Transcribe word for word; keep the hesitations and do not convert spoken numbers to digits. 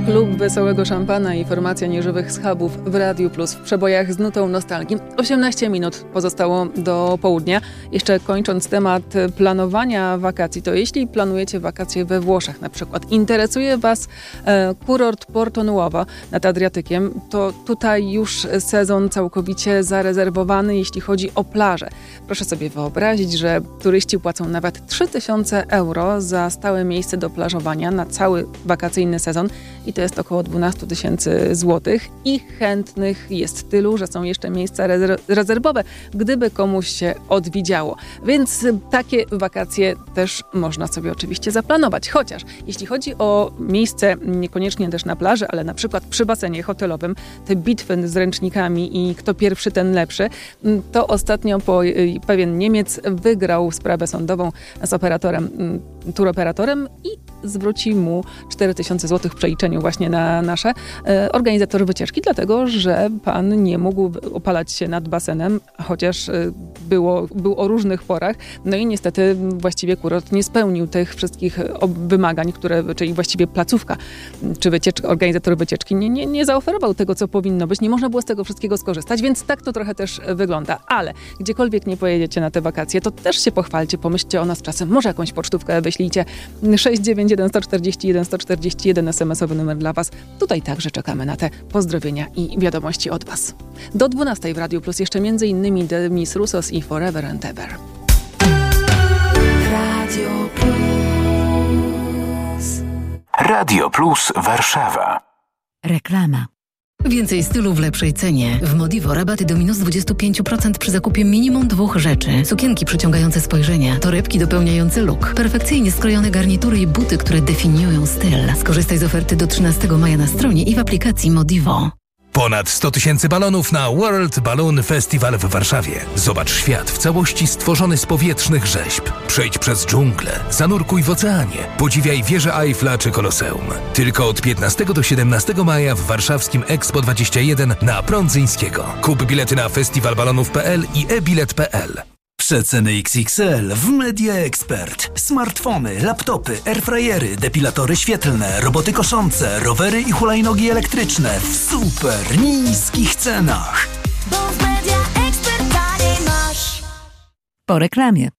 Klub Wesołego Szampana i formacja Nieżywych Schabów w Radiu Plus w przebojach z nutą nostalgii. osiemnaście minut pozostało do południa. Jeszcze kończąc temat planowania wakacji, to jeśli planujecie wakacje we Włoszech na przykład, interesuje Was e, kurort Porto Nuovo nad Adriatykiem, to tutaj już sezon całkowicie zarezerwowany, jeśli chodzi o plażę. Proszę sobie wyobrazić, że turyści płacą nawet trzy tysiące euro za stałe miejsce do plażowania na cały wakacyjny sezon i to jest około dwanaście tysięcy złotych i chętnych jest tylu, że są jeszcze miejsca rezer- rezerwowe, gdyby komuś się odwidziało. Więc takie wakacje też można sobie oczywiście zaplanować. Chociaż jeśli chodzi o miejsce niekoniecznie też na plaży, ale na przykład przy basenie hotelowym, te bitwy z ręcznikami i kto pierwszy, ten lepszy, to ostatnio po, pewien Niemiec wygrał sprawę sądową z operatorem, turoperatorem i zwróci mu cztery tysiące złotych w przeliczeniu właśnie na nasze e, organizator wycieczki, dlatego, że pan nie mógł opalać się nad basenem, chociaż e, było, był o różnych porach. No i niestety właściwie kurort nie spełnił tych wszystkich wymagań, które, czyli właściwie placówka, czy wycieczka, organizator wycieczki nie, nie, nie zaoferował tego, co powinno być. Nie można było z tego wszystkiego skorzystać, więc tak to trochę też wygląda. Ale gdziekolwiek nie pojedziecie na te wakacje, to też się pochwalcie, pomyślcie o nas czasem. Może jakąś pocztówkę wyślijcie. sześć dziewięć jeden jeden cztery jeden jeden cztery jeden es em esowy numer dla Was. Tutaj także czekamy na te pozdrowienia i wiadomości od Was. Do dwunastej w Radiu Plus jeszcze między innymi The Miss Russos i Forever and Ever. Radio Plus. Radio Plus Warszawa. Reklama. Więcej stylu w lepszej cenie. W Modivo rabaty do minus dwadzieścia pięć procent przy zakupie minimum dwóch rzeczy. Sukienki przyciągające spojrzenia, torebki dopełniające look, perfekcyjnie skrojone garnitury i buty, które definiują styl. Skorzystaj z oferty do trzynastego maja na stronie i w aplikacji Modivo. Ponad sto tysięcy balonów na World Balloon Festival w Warszawie. Zobacz świat w całości stworzony z powietrznych rzeźb. Przejdź przez dżunglę, zanurkuj w oceanie, podziwiaj wieżę Eiffla czy Koloseum. Tylko od piętnastego do siedemnastego maja w warszawskim Expo dwadzieścia jeden na Prądzyńskiego. Kup bilety na festiwal balonów kropka p l i e bilet kropka p l. Przeceny iks iks el w Media Expert. Smartfony, laptopy, airfryery, depilatory świetlne, roboty koszące, rowery i hulajnogi elektryczne w super niskich cenach. Po reklamie.